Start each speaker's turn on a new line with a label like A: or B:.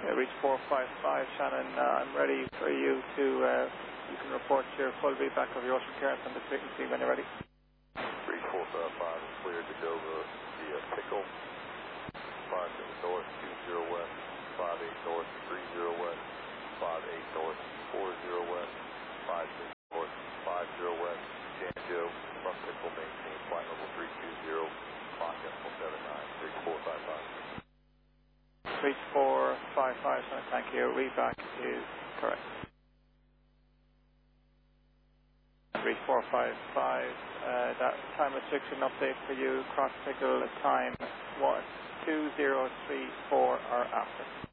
A: Reach 455, Shannon. I'm ready for you to, you can report your full feedback of your ocean currents on the frequency when you're ready.
B: Reach 455 is cleared to go via Pickle. 57 north, 20 west, 58 north, 30 west, 58 north, 40 west, 56 north, 50 west, Janjo, from Pickle, maintain flight level 320, clock F179, reach 455.
A: Reach 455, Shannon, thank you. Readback is correct. Reach 455, that time restriction update for you, cross Pickle time 12034 or after.